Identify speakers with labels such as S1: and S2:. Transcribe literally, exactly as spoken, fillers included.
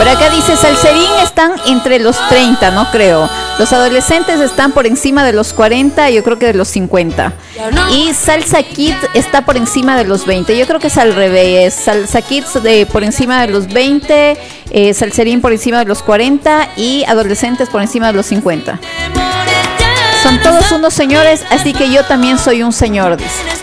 S1: Pero acá dice Salserín están entre los treinta, no creo. Los adolescentes están por encima de los cuarenta, yo creo que de los cincuenta. Y Salsa Kids está por encima de los veinte. Yo creo que es al revés. Salsa Kids de, por encima de los veinte, eh, Salserín por encima de los cuarenta y adolescentes por encima de los cincuenta. Son todos unos señores, así que yo también soy un señor, dice.